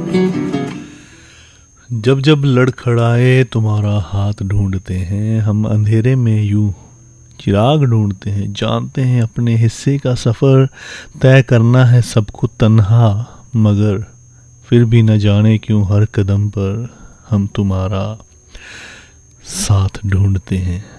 जब जब लड़खड़ाए तुम्हारा हाथ ढूंढते हैं, हम अंधेरे में यूं चिराग ढूंढते हैं। जानते हैं अपने हिस्से का सफ़र तय करना है सबको तन्हा, मगर फिर भी न जाने क्यों हर कदम पर हम तुम्हारा साथ ढूंढते हैं।